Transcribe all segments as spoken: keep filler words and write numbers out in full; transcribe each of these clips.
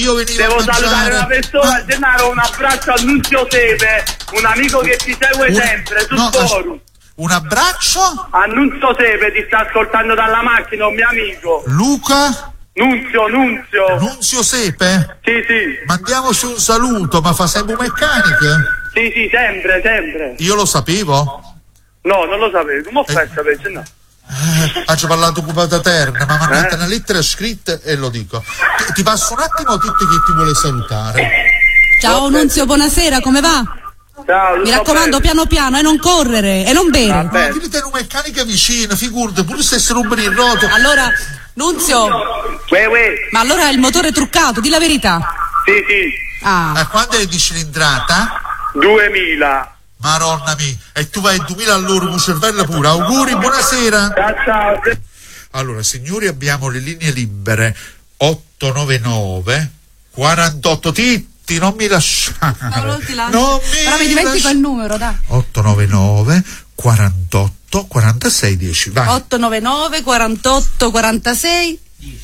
io venivo Devo a mangiare. salutare una persona, Ma... Gennaro, un abbraccio a Nunzio Sepe, un amico che ti segue un... sempre sul no, forum. Un abbraccio? A Nunzio Sepe, ti sta ascoltando dalla macchina, un mio amico. Luca? Nunzio, Nunzio. Nunzio Sepe? Sì, sì. Mandiamoci un saluto, ma fa sempre meccaniche? Sì, sì, sempre, sempre. Io lo sapevo? No, non lo sapevo. Come fai a sapere? No. Eh, ha già parlato occupata terna, ma mandate Eh? una lettera scritta e lo dico. Ti, ti passo un attimo Titti che ti vuole salutare. Ciao Nunzio, buonasera, come va? Ciao, Mi raccomando, piano piano, e non correre, e non bere. Ma ti metti una meccanica vicina, figurati, pure se si rubbano il roto. Allora, Nunzio, Uè, uè. ma allora il motore è truccato, di la verità. Sì, sì. Ah, A quando è di cilindrata? duemila. Maronna mia, e tu vai a duemila all'ora con cervello pure. Auguri, buonasera. Ciao, ciao. Allora, signori, abbiamo le linee libere otto nove nove quarantotto. Titti, non mi lasciare. no, non ti lascio. Non mi Però mi dimentico lasci- il numero, dai. otto nove nove quarantotto quarantasei dieci. Vai. otto nove nove quarantotto quarantasei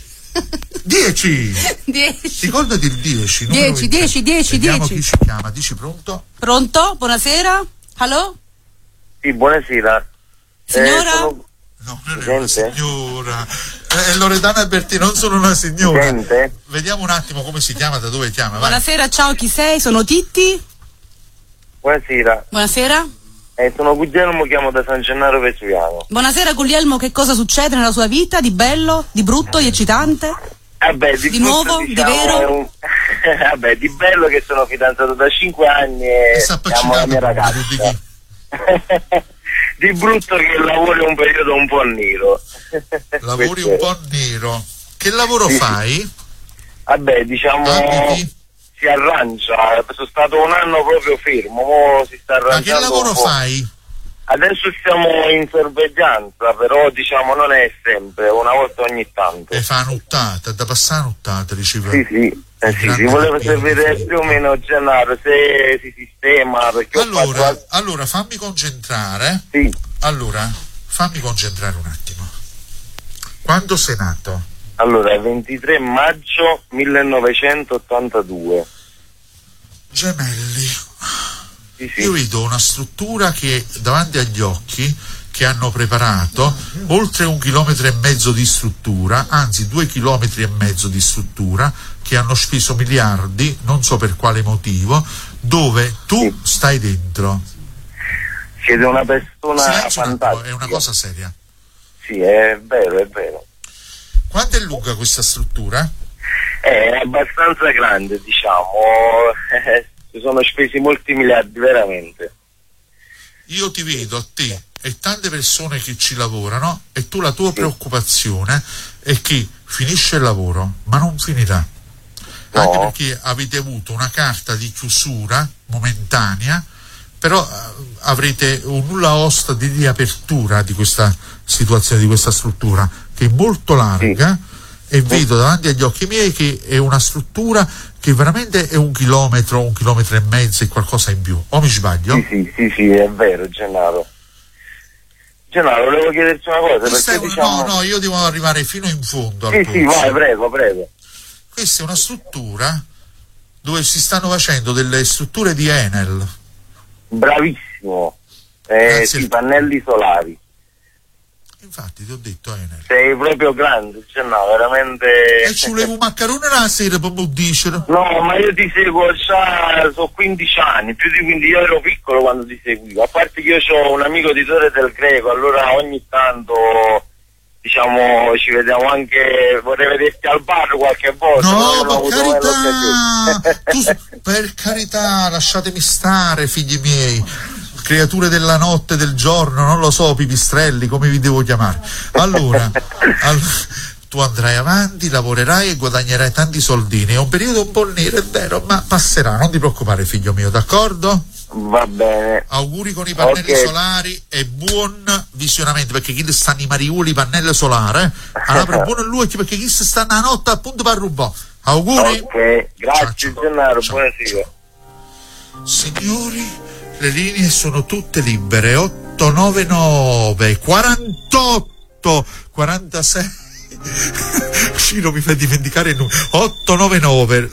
dieci. dieci. Ricordati il dieci. dieci, dieci, dieci, Vediamo dieci. chi ci chiama. Dici pronto? Pronto? Buonasera? Allo? Sì, buonasera. Signora? Eh, sono... No, non è una Gente? signora. Eh, Loredana e Bertini, non sono una signora. Gente? Vediamo un attimo come si chiama, da dove chiama. Vai. Buonasera, ciao, chi sei? Sono Titti. Buonasera. Buonasera. Eh, sono Guglielmo, chiamo da San Gennaro Vesuviano. Buonasera Guglielmo, che cosa succede nella sua vita? Di bello, di brutto, di eccitante? Vabbè, di, Di brutto, nuovo? Di diciamo, vero? è un- Vabbè, di bello che sono fidanzato da cinque anni E e sta amo la mia appaccicando ragazza. di chi? Di brutto che il lavoro è un periodo un po' nero. Lavori Questo un è. po' nero. Che lavoro Sì, sì. fai? Vabbè, diciamo, Abiti? si arrangia. Sono stato un anno proprio fermo, mo si sta Ma arrangiando. che lavoro un po'. fai? Adesso siamo in sorveglianza, però diciamo non è sempre, una volta ogni tanto. E fa nottata, da passare nottata, diceva. Sì, sì, eh sì, Grande si voleva cappello. sapere più o meno Gennaro se si sistema, perché ho Allora, fatto... allora, fammi concentrare. Sì, Allora, fammi concentrare un attimo. Quando sei nato? allora, ventitré maggio millenovecentottantadue. Gemelli. Sì, sì. Io vedo una struttura che davanti agli occhi che hanno preparato oltre un chilometro e mezzo di struttura, anzi due chilometri e mezzo di struttura, che hanno speso miliardi, non so per quale motivo, dove tu Sì. stai dentro. Siete una persona Silenzio un attimo, fantastica. è una cosa seria. Sì, è vero, è vero. Quanto è lunga questa struttura? È abbastanza grande, diciamo. Si sono spesi molti miliardi, veramente. Io ti vedo a te e tante persone che ci lavorano e tu la tua preoccupazione è che finisce il lavoro, ma non finirà. No. Anche perché avete avuto una carta di chiusura momentanea, però eh, avrete un nulla osta di riapertura di questa situazione, di questa struttura, che è molto larga, e vedo davanti agli occhi miei che è una struttura che veramente è un chilometro, un chilometro e mezzo e qualcosa in più. O mi sbaglio? Sì, sì, sì, sì, è vero, Gennaro. Gennaro, volevo chiederti una cosa, Questa perché è una- diciamo... No, no, io devo arrivare fino in fondo. al Sì, sì, pozzo. vai, prego, prego. Questa è una struttura dove si stanno facendo delle strutture di Enel. Bravissimo. Eh, Grazie. sì, pannelli solari. Infatti ti ho detto Enel. Sei proprio grande, Gennaro, veramente... E ci volevo un maccherone la sera per non dicere. No, ma io ti seguo già, sono quindici anni, più di quindici, io ero piccolo quando ti seguivo, a parte che io ho un amico di Torre del Greco, allora ogni tanto, diciamo, ci vediamo anche, vorrei vederti al bar qualche volta. No, non ho per avuto mai carità, l'occasione. tu, per carità, lasciatemi stare, figli miei, creature della notte, del giorno, non lo so, pipistrelli, come vi devo chiamare. Allora, all- tu andrai avanti, lavorerai e guadagnerai tanti soldini. È un periodo un po' nero, è vero, ma passerà, non ti preoccupare, figlio mio, d'accordo? Va bene. Auguri con i pannelli Ok. solari e buon visionamento, perché chi stanno i mariuli pannelli solari, allora buono lui, perché chi sta a notte appunto per rubare. Auguri. Ok, grazie Ciao, ciao. Gennaro, Ciao. buonasera. Signori, le linee sono tutte libere. Otto nove nove quarantotto quarantasei Ciro mi fa dimenticare il numero. otto nove nove